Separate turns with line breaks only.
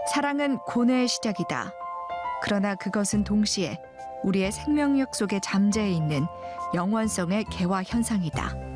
사랑은 고뇌의 시작이다. 그러나 그것은 동시에 우리의 생명력 속에 잠재해 있는 영원성의 개화 현상이다.